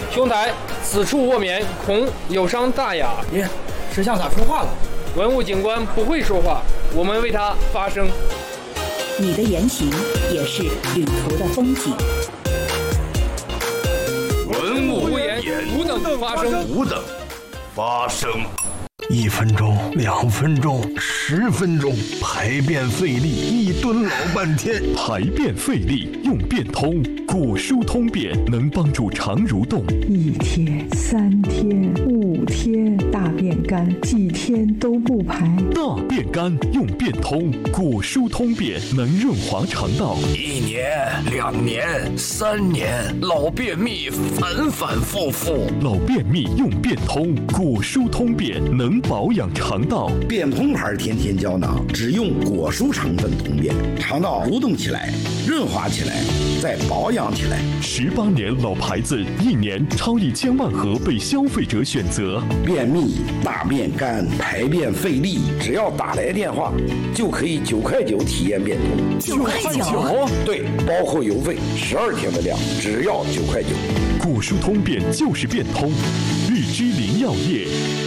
兄台，此处卧眠，恐有伤大雅。 耶，石像咋说话了？ 文物警官不会说话，我们为他发声。 你的言行也是旅途的风景。 文物无言，吾等发声， 吾等发声。 1分钟、2分钟、10分钟，排便费力，1吨老半天。 排便费力用便通，果蔬通便能帮助肠蠕动。 1天、3天、5天，大便干，几天都不排。 大便干用便通，果蔬通便能润滑肠道。 1年、2年、3年，老便秘反反复复。 老便秘用便通，果蔬通便能保养肠道。 便通牌天天胶囊，只用果蔬成分通便，肠道蠕动起来，润滑起来，再保养起来。 18年老牌子，1年超1000万盒被消费者选择。 便秘、大便干、排便费力，只要打来电话，就可以9块9体验便通。 9块9？ 对，包括邮费，12天的量，只要9块9。 果蔬通便就是便通，日之灵药业。